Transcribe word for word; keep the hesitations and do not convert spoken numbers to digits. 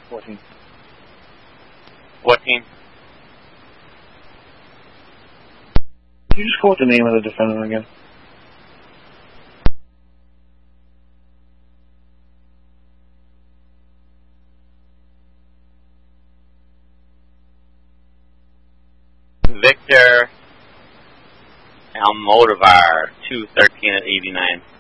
fourteen. fourteen. Can you just quote the name of the defendant again? Victor Almodovar, two thirteen at eighty-nine.